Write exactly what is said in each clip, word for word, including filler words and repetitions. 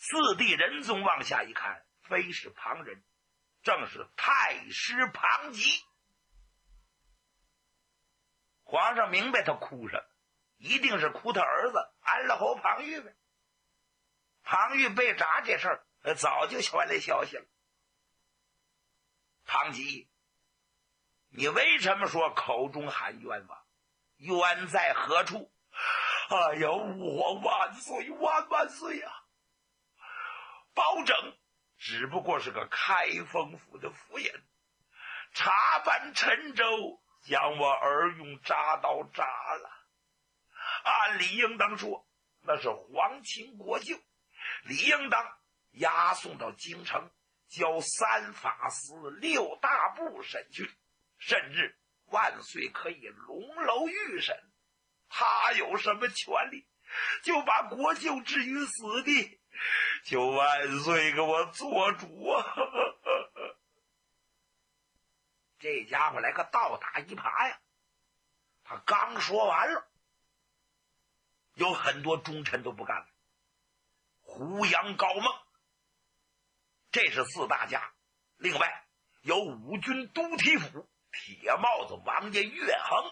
四弟仁宗往下一看，非是旁人，正是太师庞吉。皇上明白他哭什么，一定是哭他儿子安乐侯庞玉呗。庞玉被铡这事儿早就传来消息了。庞吉，你为什么说口中喊冤枉？冤在何处？哎呀，吾皇万岁万万岁啊！保证只不过是个开封府的府尹，查办陈州，将我儿用铡刀扎了。按理应当说那是皇亲国舅，理应当押送到京城，交三法司六大部审讯，甚至万岁可以龙楼御审。他有什么权利就把国舅置于死地？求万岁给我做主啊！这家伙来个倒打一耙呀！他刚说完了，有很多忠臣都不干了。胡杨、高梦，这是四大家，另外有五军都提府铁帽子王爷岳衡。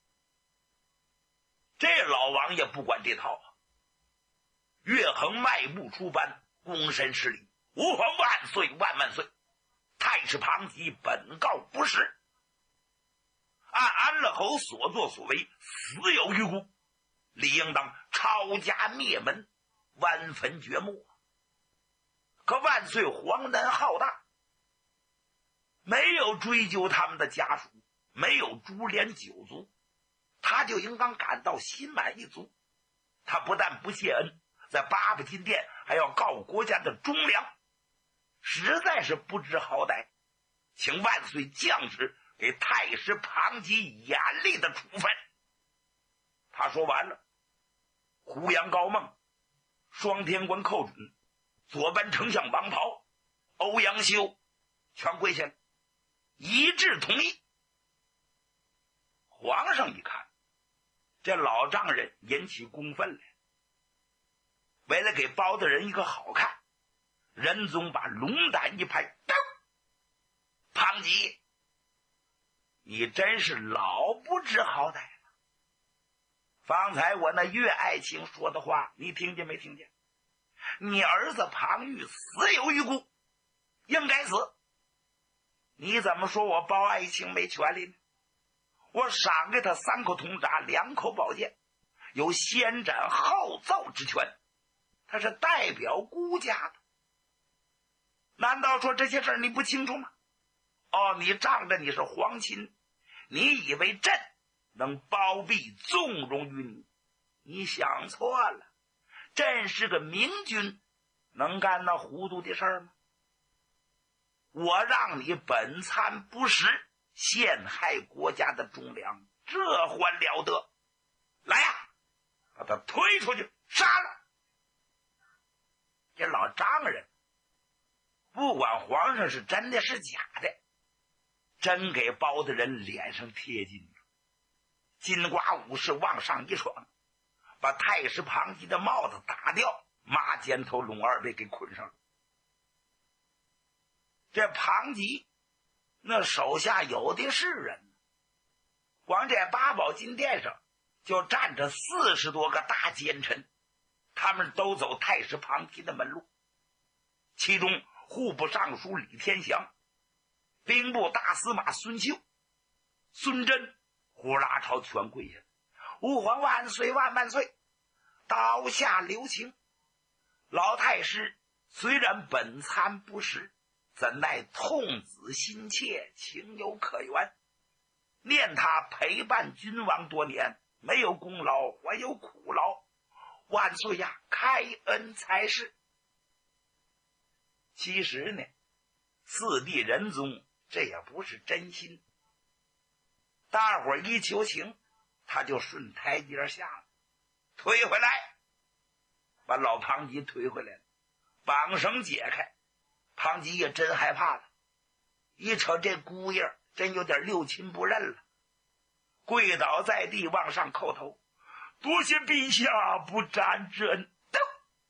这老王爷不管这套啊！岳衡迈步出班，躬身施礼：“吾皇万岁万万岁！太师庞吉本告不实，按安乐侯所作所为，死有余辜，理应当抄家灭门，剜坟掘墓。可万岁皇恩浩大，没有追究他们的家属，没有株连九族，他就应当感到心满意足。他不但不谢恩，在八宝金殿还要告国家的忠良，实在是不知好歹，请万岁降旨给太师庞吉严厉的处分。”他说完了，胡杨、高梦、双天官寇准、左班丞相王袍、欧阳修全跪下了，一致同意。皇上一看，这老丈人引起公愤来，为了给包大人一个好看，仁宗把龙胆一拍：“噔！庞吉，你真是老不知好歹了。方才我那岳爱卿说的话，你听见没听见？你儿子庞玉死有余辜，应该死。你怎么说我包爱卿没权利呢？我赏给他三口铜铡，两口宝剑，有先斩后奏之权，他是代表孤家的。难道说这些事儿你不清楚吗？哦，你仗着你是皇亲，你以为朕能包庇纵容于你？你想错了，朕是个明君，能干那糊涂的事儿吗？我让你本参不实，陷害国家的忠良，这还了得？来呀、啊，把他推出去杀了！这老丈人不管皇上是真的是假的，真给包大人脸上贴金了。金瓜武士往上一闯，把太师庞吉的帽子打掉，马肩头龙二背给捆上了。这庞吉那手下有的是人，光这八宝金殿上就站着四十多个大奸臣，他们都走太师庞吉的门路。其中户部尚书李天祥、兵部大司马孙秀、孙真呼啦朝全跪下：“吾皇万岁万万岁！刀下留情。老太师虽然本参不实，怎奈痛子心切，情有可原。念他陪伴君王多年，没有功劳还有苦劳，万岁呀，开恩才是。”其实呢，四弟仁宗这也不是真心，大伙儿一求情，他就顺台阶下了，推回来，把老庞吉推回来了，绑绳解开。庞吉也真害怕了，一瞅这姑爷真有点六亲不认了，跪倒在地往上叩头：“多谢陛下不斩之恩，